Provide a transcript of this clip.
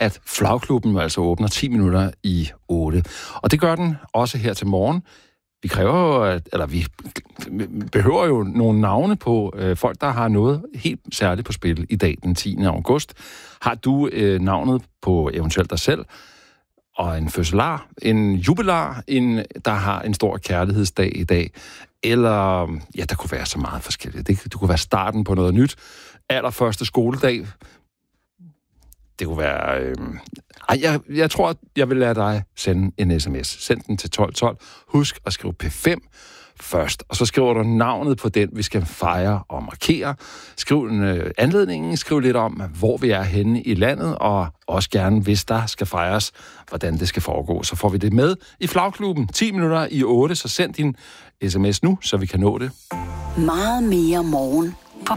at Flagklubben jo altså åbner 10 minutter i 8. Og det gør den også her til morgen. Vi vi behøver jo nogle navne på folk, der har noget helt særligt på spil i dag, den 10. august. Har du navnet på eventuelt dig selv, og en fødselar, en jubilar, der har en stor kærlighedsdag i dag, eller, ja, der kunne være så meget forskelligt. Det kunne være starten på noget nyt, allerførste skoledag. Det kunne være... Jeg tror, at jeg vil lade dig sende en sms. Send den til 1212. Husk at skrive P5 først, og så skriver du navnet på den, vi skal fejre og markere. Skriv anledningen, skriv lidt om, hvor vi er henne i landet, og også gerne, hvis der skal fejres, hvordan det skal foregå. Så får vi det med i Flagklubben 10 minutter i 8, så send din sms nu, så vi kan nå det. Meget mere morgen.